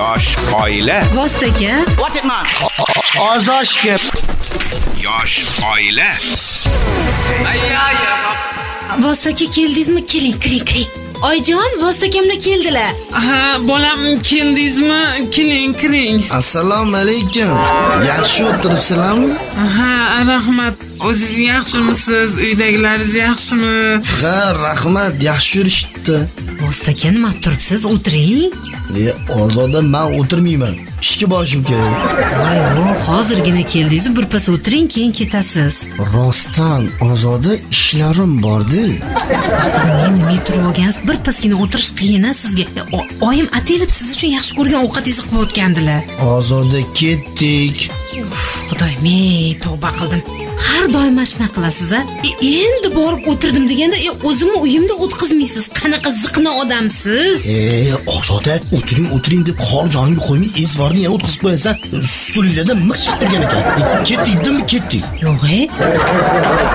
Yosh oila. Vostoka. What it man? Ozoshga. Yosh oila. Vostoka keldingizmi? Kiring. Oyjon, Vostokamlar keldilar. Ha, bolam keldingizmi? Kiring. Assalomu alaykum. Yaxshi o'tiribsizlarmi? Ha, rahmat. O'zingiz yaxshimisiz? Uydagilaringiz yaxshimi? Ha, rahmat. Yaxshi yurishibdi. Vostoka nima turibsiz? O'tiring. Ozoda men o'tirmayman. Ishga borishim kerak. Voy, hozirgina keldingiz, birpas o'tiring, keyin ketasiz. Rostdan Ozoda ishlarim bor-da. Men nima turib olgansiz? Birpasgina o'tirish qiyin-a sizga. Oyim atilib siz uchun yaxshi ko'rgan ovqatingizni qilib o'tgandilar. Ozoda ketdik. Xudoyim, tavba qildim. Har doim mana shuna qilasiz-a? Endi borib o'tirdim deganda, o'zimni uyimda o'tkazmaysiz. Qanaqa ziqna odamsiz? Ozoda, o'tiring deb hol jonimga qo'ymay, ezvorni yana o'tkazib qo'yasan. Stulingizda mix chaqtirgan ekan. Ketdik. Yo'q.